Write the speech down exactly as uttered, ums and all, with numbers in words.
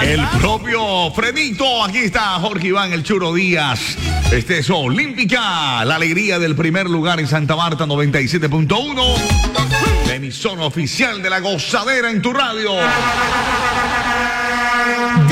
El propio Fredito. Aquí está Jorge Iván El Churo Díaz. Este es Olímpica, la alegría del primer lugar en Santa Marta, noventa y siete punto uno. La emisora oficial de la gozadera en tu radio.